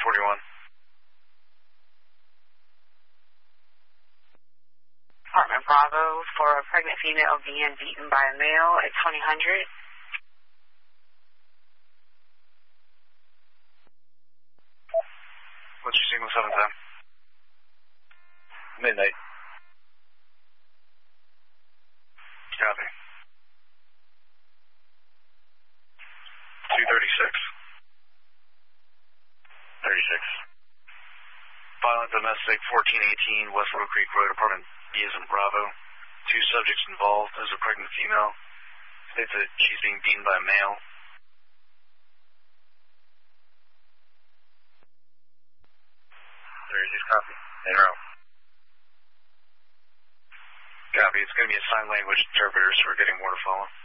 41. Apartment Bravo for a pregnant female being beaten by a male at 2000. What's your signal 7 time? Midnight. Copy. 236. 36. Violent domestic, 1418 West Little Creek Road, apartment B as in Bravo. 2 subjects involved. There's a pregnant female. States that she's being beaten by a male. Copy. En route. Copy. It's going to be a sign language interpreter, so we're getting more to follow.